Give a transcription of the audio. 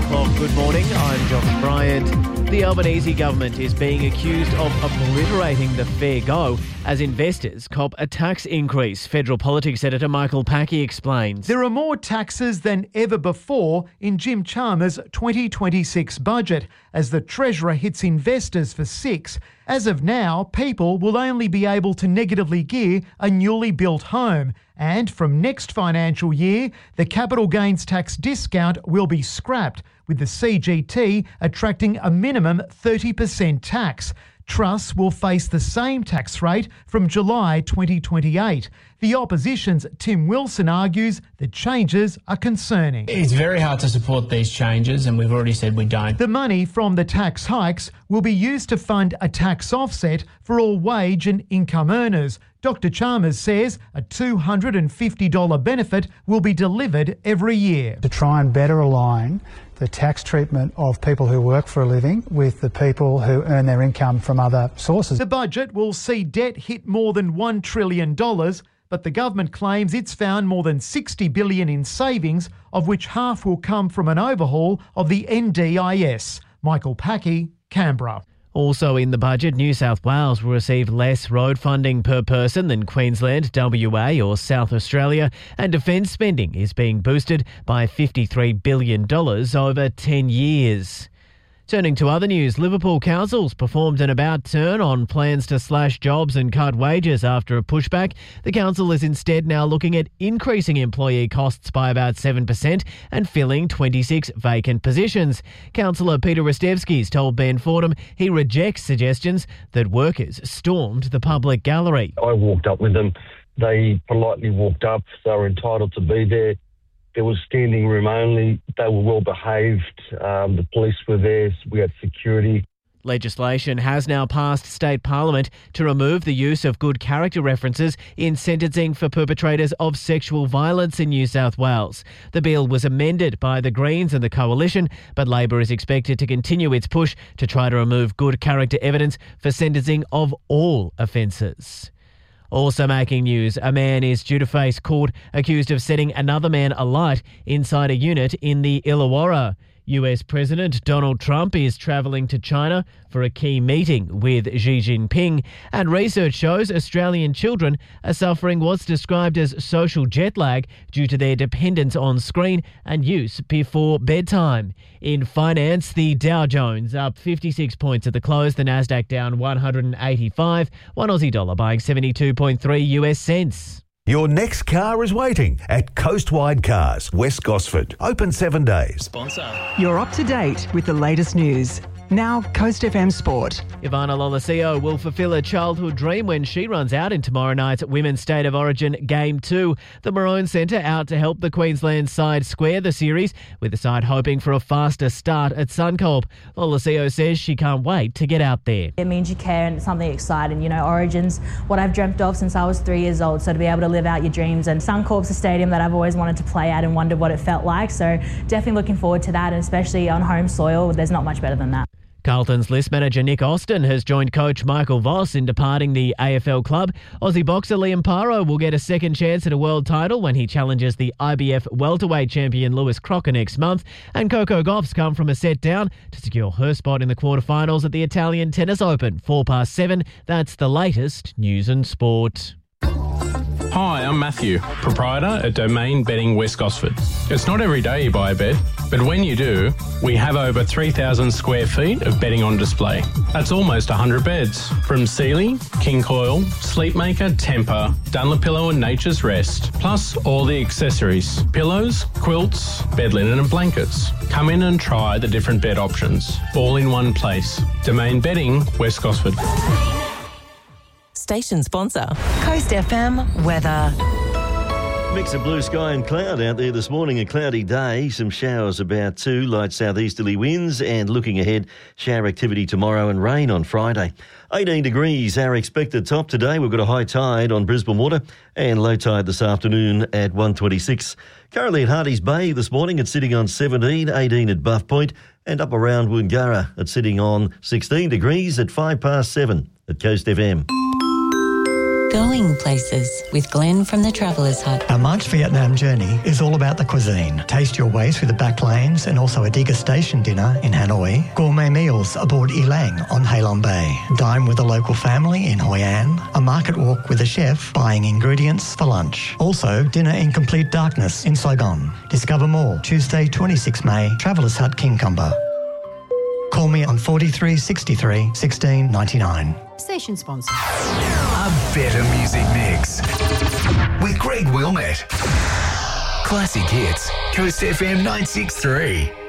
o'clock. Good morning, I'm Josh Bryant. The Albanese government is being accused of obliterating the fair go as investors cop a tax increase. Federal Politics Editor Michael Packey explains. There are more taxes than ever before in Jim Chalmers' 2026 budget as the Treasurer hits investors for six. As of now, people will only be able to negatively gear a newly built home. And from next financial year, the capital gains tax discount will be scrapped, with the CGT attracting a minimum 30% tax. Trusts will face the same tax rate from July 2028. The opposition's Tim Wilson argues the changes are concerning. It's very hard to support these changes, and we've already said we don't. The money from the tax hikes will be used to fund a tax offset for all wage and income earners. Dr. Chalmers says a $250 benefit will be delivered every year. To try and better align the tax treatment of people who work for a living with the people who earn their income from other sources. The budget will see debt hit more than $1 trillion, but the government claims it's found more than $60 billion in savings, of which half will come from an overhaul of the NDIS. Michael Packey, Canberra. Also in the budget, New South Wales will receive less road funding per person than Queensland, WA or South Australia, and defence spending is being boosted by $53 billion over 10 years. Turning to other news, Liverpool councils performed an about-turn on plans to slash jobs and cut wages after a pushback. The council is instead now looking at increasing employee costs by about 7% and filling 26 vacant positions. Councillor Peter Rastevsky's told Ben Fordham he rejects suggestions that workers stormed the public gallery. I walked up with them. They politely walked up. They were entitled to be there. There was standing room only. They were well behaved. The police were there. We had security. Legislation has now passed state parliament to remove the use of good character references in sentencing for perpetrators of sexual violence in New South Wales. The bill was amended by the Greens and the Coalition, but Labor is expected to continue its push to try to remove good character evidence for sentencing of all offences. Also making news, a man is due to face court accused of setting another man alight inside a unit in the Illawarra. US President Donald Trump is travelling to China for a key meeting with Xi Jinping, and research shows Australian children are suffering what's described as social jet lag due to their dependence on screen and use before bedtime. In finance, the Dow Jones up 56 points at the close, the Nasdaq down 185, one Aussie dollar buying 72.3 US cents. Your next car is waiting at Coastwide Cars, West Gosford. Open 7 days. Sponsor. You're up to date with the latest news. Now, Coast FM Sport. Ivana Lolosio will fulfil a childhood dream when she runs out in tomorrow night's Women's State of Origin Game 2. The Maroon Centre out to help the Queensland side square the series, with the side hoping for a faster start at Suncorp. Lolosio says she can't wait to get out there. It means you care and it's something exciting. You know, Origin's what I've dreamt of since I was 3 years old, so to be able to live out your dreams. And Suncorp's a stadium that I've always wanted to play at and wondered what it felt like. So definitely looking forward to that, and especially on home soil, there's not much better than that. Carlton's list manager Nick Austin has joined coach Michael Voss in departing the AFL club. Aussie boxer Liam Paro will get a second chance at a world title when he challenges the IBF welterweight champion Lewis Crocker next month. And Coco Gauff's come from a set down to secure her spot in the quarterfinals at the Italian Tennis Open. 7:04. That's the latest news and sport. Hi, I'm Matthew, proprietor at Domain Bedding West Gosford. It's not every day you buy a bed, but when you do, we have over 3,000 square feet of bedding on display. That's almost 100 beds, from Sealy, King Coil, Sleepmaker, Tempur, Dunlopillow and Nature's Rest, plus all the accessories, pillows, quilts, bed linen and blankets. Come in and try the different bed options, all in one place. Domain Bedding West Gosford. Station sponsor, Coast FM weather. Mix of blue sky and cloud out there this morning. A cloudy day, some showers about 2, light southeasterly winds, and looking ahead, shower activity tomorrow and rain on Friday. 18 degrees, our expected top today. We've got a high tide on Brisbane Water and low tide this afternoon at 1:26. Currently at Hardy's Bay this morning, it's sitting on 17, 18 at Buff Point, and up around Woongarra, it's sitting on 16 degrees at 7:05 at Coast FM. Going places with Glenn from the Traveller's Hut. Our March Vietnam journey is all about the cuisine. Taste your way through the back lanes and also a degustation dinner in Hanoi. Gourmet meals aboard Elang on Halong Bay. Dine with a local family in Hoi An. A market walk with a chef buying ingredients for lunch. Also, dinner in complete darkness in Saigon. Discover more Tuesday, 26 May, Traveller's Hut, Kincumber. Call me on 43 63 16 99. Station sponsor. A better music mix with Greg Wilmette. Classic hits, Coast FM 963.